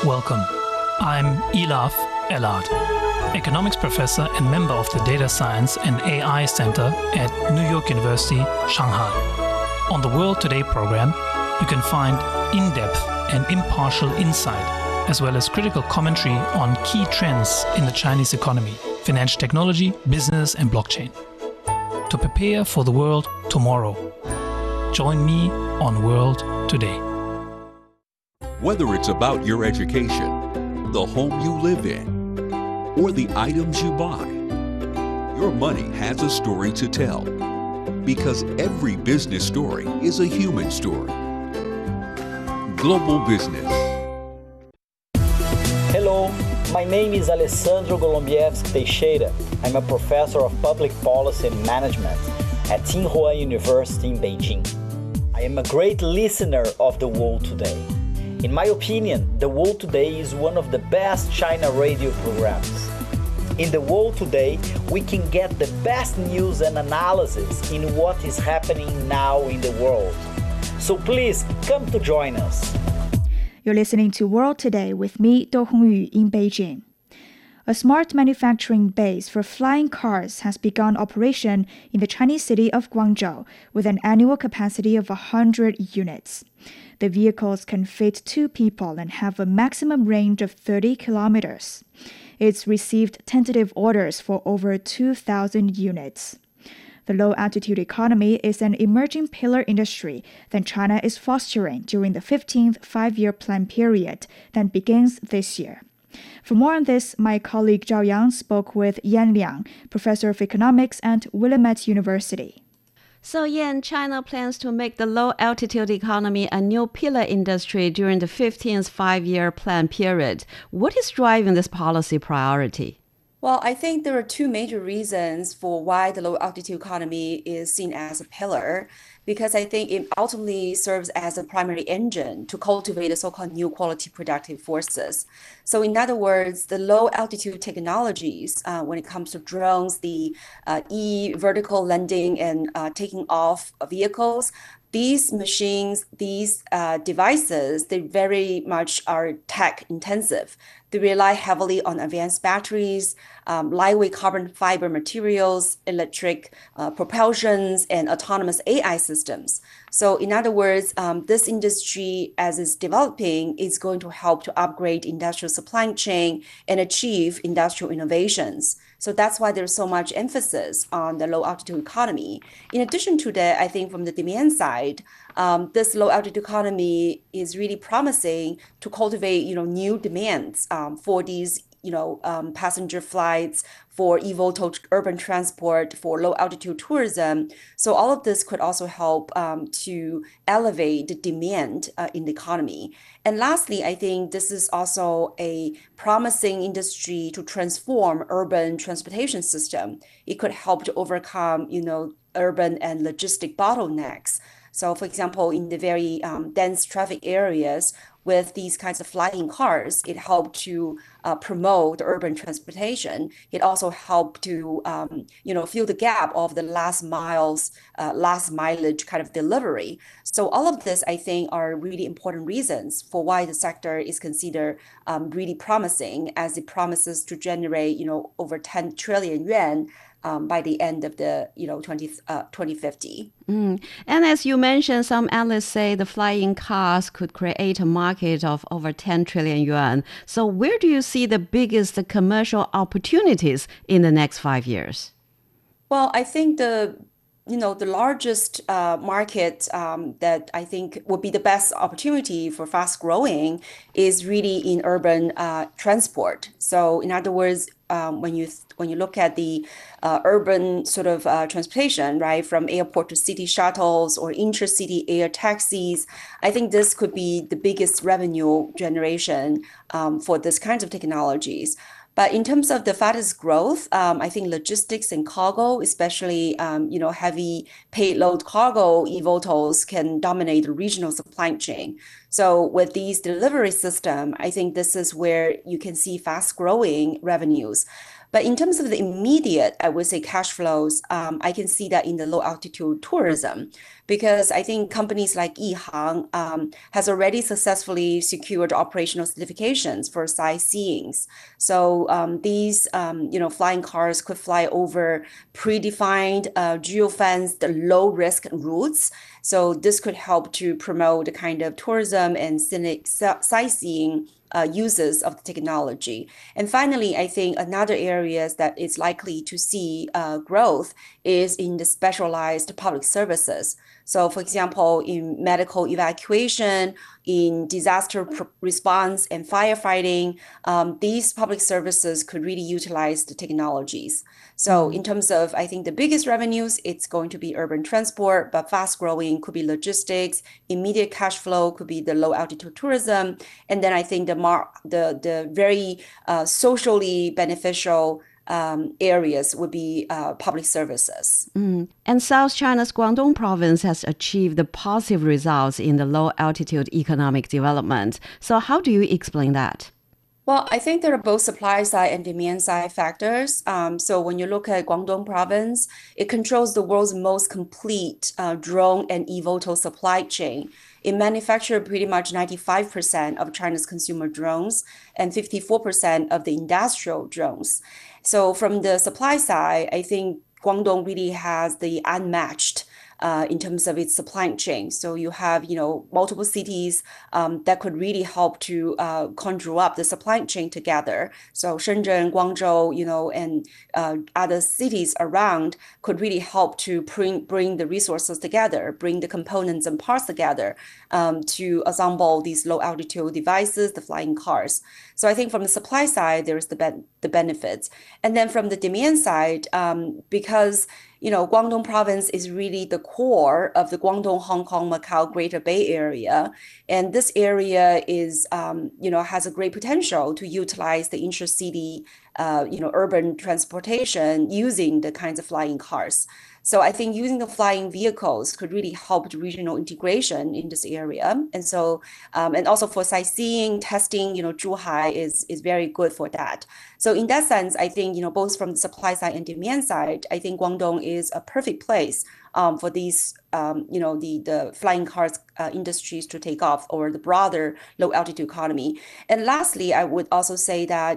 Welcome. I'm Elaf Elad, economics professor and member of the Data Science and AI Center at New York University, Shanghai. On the World Today program, you can find in-depth and impartial insight, as well as critical commentary on key trends in the Chinese economy, financial technology, business, and blockchain. To prepare for the world tomorrow, join me on World Today. Whether it's about your education, the home you live in, or the items you buy, your money has a story to tell. Because every business story is a human story. Global Business. Hello, my name is Alessandro Golombieski Teixeira. I'm a professor of public policy and management at Tsinghua University in Beijing. I am a great listener of The World Today. In my opinion, The World Today is one of the best China radio programs. In The World Today, we can get the best news and analysis in what is happening now in the world. So please come to join us. You're listening to World Today with me, Do Hongyu, in Beijing. A smart manufacturing base for flying cars has begun operation in the Chinese city of Guangzhou with an annual capacity of 100 units. The vehicles can fit 2 people and have a maximum range of 30 kilometers. It's received tentative orders for over 2,000 units. The low-altitude economy is an emerging pillar industry that China is fostering during the 15th five-year plan period that begins this year. For more on this, my colleague Zhao Yang spoke with Yan Liang, professor of economics at Willamette University. So Yan, China plans to make the low-altitude economy a new pillar industry during the 15th five-year plan period. What is driving this policy priority? Well, I think there are 2 major reasons for why the low-altitude economy is seen as a pillar, because I think it ultimately serves as a primary engine to cultivate the so-called new quality productive forces. So in other words, the low-altitude technologies, when it comes to drones, the vertical landing and taking off vehicles, these machines, these devices, they very much are tech intensive. They rely heavily on advanced batteries, lightweight carbon fiber materials, electric propulsions, and autonomous AI systems. So in other words, this industry, as it's developing, is going to help to upgrade industrial supply chain and achieve industrial innovations. So that's why there's so much emphasis on the low-altitude economy. In addition to that, I think from the demand side, this low-altitude economy is really promising to cultivate, new demands for these, passenger flights, for eVTOL urban transport, for low-altitude tourism. So all of this could also help to elevate the demand in the economy. And lastly, I think this is also a promising industry to transform urban transportation system. It could help to overcome, urban and logistic bottlenecks. So, for example, in the very dense traffic areas with these kinds of flying cars, it helped to promote urban transportation. It also helped to, fill the gap of the last mileage kind of delivery. So all of this, I think, are really important reasons for why the sector is considered really promising, as it promises to generate, over 10 trillion yuan by the end of the 2050. And as you mentioned, some analysts say the flying cars could create a market of over 10 trillion yuan. So where do you see the biggest commercial opportunities in the next 5 years? Well, I think the largest market that I think would be the best opportunity for fast growing is really in urban transport. So in other words, when you look at the urban sort of transportation, right, from airport to city shuttles or intercity air taxis, I think this could be the biggest revenue generation for this kinds of technologies. But in terms of the fastest growth, I think logistics and cargo, especially heavy payload cargo eVTOLs, can dominate the regional supply chain. So with these delivery system, I think this is where you can see fast growing revenues. But in terms of the immediate, I would say cash flows, I can see that in the low altitude tourism, because I think companies like Yihang has already successfully secured operational certifications for sightseeing. So these flying cars could fly over predefined geofenced low risk routes. So this could help to promote the kind of tourism and scenic sightseeing uses of the technology. And finally, I think another areas that is likely to see growth is in the specialized public services. So for example, in medical evacuation, in disaster response and firefighting, these public services could really utilize the technologies. So in terms of, I think the biggest revenues, it's going to be urban transport, but fast growing could be logistics, immediate cash flow could be the low altitude tourism. And then I think the very socially beneficial areas would be public services. And South China's Guangdong province has achieved the positive results in the low altitude economic development. So how do you explain that? Well, I think there are both supply side and demand side factors. So when you look at Guangdong province, it controls the world's most complete drone and eVTOL supply chain. It manufactures pretty much 95% of China's consumer drones and 54% of the industrial drones. So from the supply side, I think Guangdong really has the unmatched in terms of its supply chain. So you have, multiple cities that could really help to conjure up the supply chain together. So Shenzhen, Guangzhou, and other cities around could really help to bring the resources together, bring the components and parts together to assemble these low altitude devices, the flying cars. So I think from the supply side, there's the benefits. And then from the demand side, because Guangdong province is really the core of the Guangdong, Hong Kong, Macau, Greater Bay Area. And this area is, has a great potential to utilize the intercity, urban transportation using the kinds of flying cars. So I think using the flying vehicles could really help the regional integration in this area. And so, and also for sightseeing, testing, Zhuhai is very good for that. So in that sense, I think, both from the supply side and demand side, I think Guangdong is a perfect place for these, the flying cars industries to take off, or the broader low altitude economy. And lastly, I would also say that,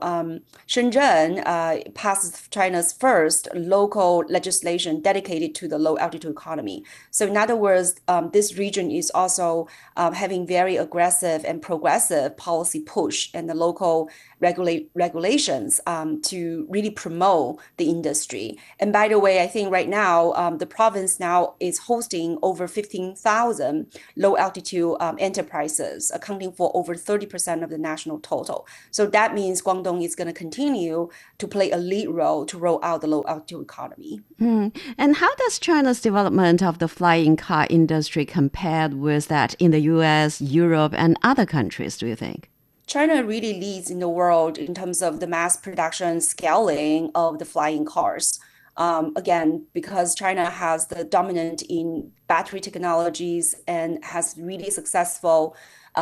Shenzhen passes China's first local legislation dedicated to the low altitude economy. So in other words, this region is also having very aggressive and progressive policy push and the local regulations to really promote the industry. And by the way, I think right now, the province now is hosting over 15,000 low altitude enterprises, accounting for over 30% of the national total. So that means Guangdong is going to continue to play a lead role to roll out the low altitude economy. And how does China's development of the flying car industry compare with that in the US, Europe, and other countries, do you think? China really leads in the world in terms of the mass production scaling of the flying cars. Again, because China has the dominant in battery technologies and has really successful,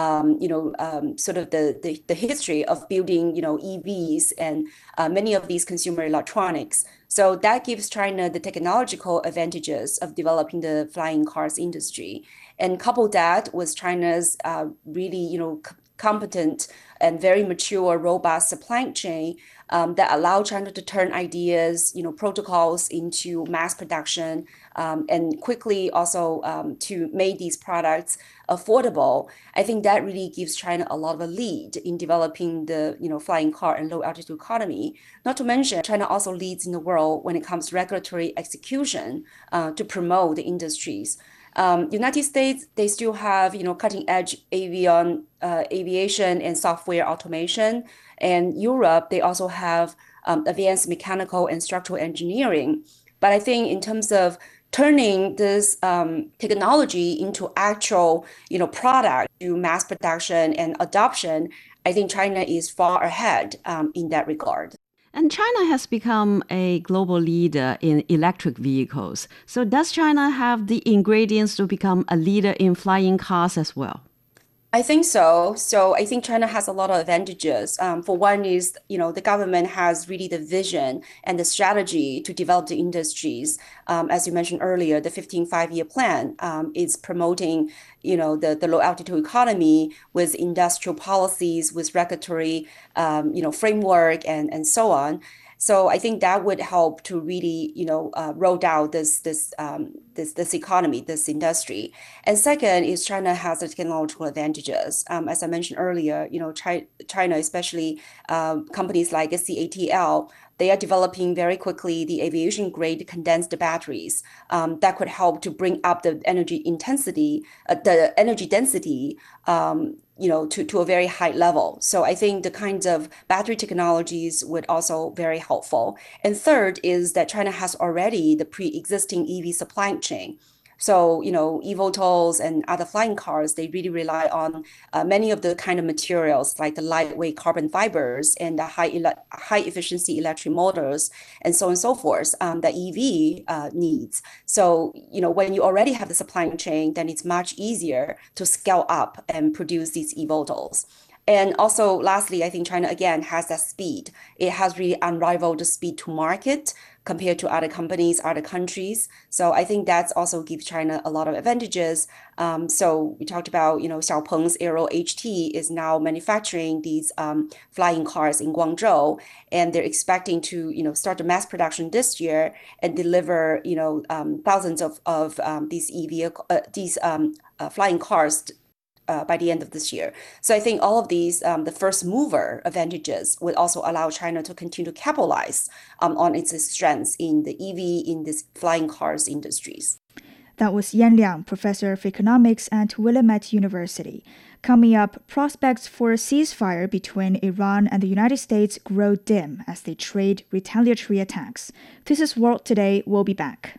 sort of the history of building, EVs and many of these consumer electronics. So that gives China the technological advantages of developing the flying cars industry. And couple that with China's really, competent and very mature, robust supply chain that allow China to turn ideas, protocols into mass production, and quickly also to make these products affordable. I think that really gives China a lot of a lead in developing the, flying car and low altitude economy. Not to mention, China also leads in the world when it comes to regulatory execution to promote the industries. United States, they still have, cutting edge aviation and software automation. And Europe, they also have advanced mechanical and structural engineering. But I think in terms of turning this technology into actual, product to mass production and adoption, I think China is far ahead in that regard. And China has become a global leader in electric vehicles. So does China have the ingredients to become a leader in flying cars as well? I think so. So I think China has a lot of advantages. For one is, the government has really the vision and the strategy to develop the industries. As you mentioned earlier, the 15 5-year plan is promoting, the low altitude economy with industrial policies, with regulatory, framework and so on. So I think that would help to really, roll down this economy, this industry. And second is China has the technological advantages. As I mentioned earlier, China, especially companies like CATL, they are developing very quickly the aviation grade condensed batteries that could help to bring up the energy density, to a very high level. So I think the kinds of battery technologies would also very helpful. And third is that China has already the pre-existing EV supply chain. So, eVTOLs and other flying cars, they really rely on many of the kind of materials like the lightweight carbon fibers and the high efficiency electric motors and so on and so forth that EV needs. So, when you already have the supply chain, then it's much easier to scale up and produce these eVTOLs. And also, lastly, I think China, again, has that speed. It has really unrivaled speed to market compared to other companies, other countries. So I think that's also gives China a lot of advantages. So we talked about, Xiaopeng's Aero HT is now manufacturing these flying cars in Guangzhou, and they're expecting to, start the mass production this year and deliver, thousands of these flying cars by the end of this year. So I think all of these, the first mover advantages would also allow China to continue to capitalize on its strengths in the EV, in these flying cars industries. That was Yan Liang, professor of economics at Willamette University. Coming up, prospects for a ceasefire between Iran and the United States grow dim as they trade retaliatory attacks. This is World Today. We'll be back.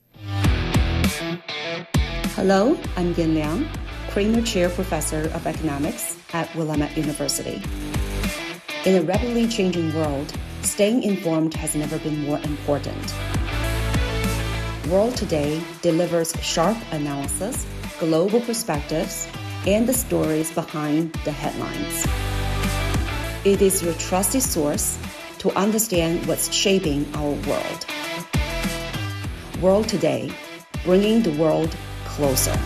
Hello, I'm Yan Liang, Kramer Chair Professor of Economics at Willamette University. In a rapidly changing world, staying informed has never been more important. World Today delivers sharp analysis, global perspectives, and the stories behind the headlines. It is your trusted source to understand what's shaping our world. World Today, bringing the world closer.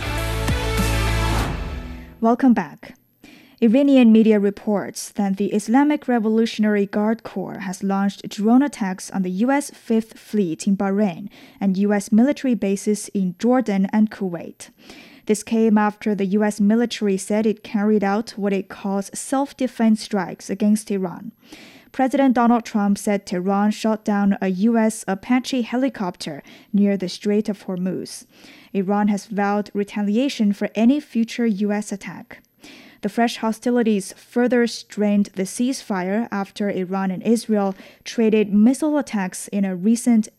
Welcome back. Iranian media reports that the Islamic Revolutionary Guard Corps has launched drone attacks on the U.S. Fifth Fleet in Bahrain and U.S. military bases in Jordan and Kuwait. This came after the U.S. military said it carried out what it calls self-defense strikes against Iran. President Donald Trump said Tehran shot down a U.S. Apache helicopter near the Strait of Hormuz. Iran has vowed retaliation for any future U.S. attack. The fresh hostilities further strained the ceasefire after Iran and Israel traded missile attacks in a recent